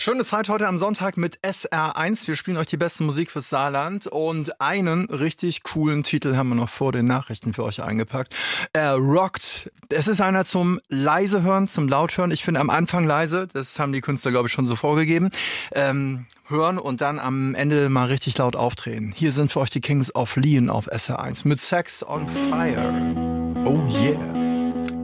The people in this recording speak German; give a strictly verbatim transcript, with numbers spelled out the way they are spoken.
Schöne Zeit heute am Sonntag mit S R eins. Wir spielen euch die beste Musik fürs Saarland und einen richtig coolen Titel haben wir noch vor den Nachrichten für euch eingepackt. Er rockt. Es ist einer zum leise hören, zum laut hören. Ich finde am Anfang leise, das haben die Künstler, glaube ich, schon so vorgegeben. Ähm, hören und dann am Ende mal richtig laut aufdrehen. Hier sind für euch die Kings of Leon auf S R eins mit Sex on Fire. Oh yeah.